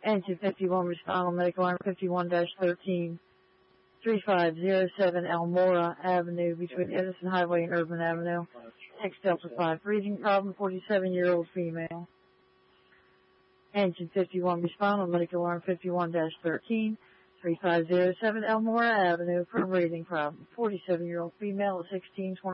Engine 51, respond on medical arm 51-13, 3507 Elmora Avenue between Edison Highway and Urban Avenue. Text Delta 5, breathing problem, 47-year-old female. Engine 51, respond on medical arm 51-13, 3507 Elmora Avenue for a breathing problem, 47-year-old female at 1620.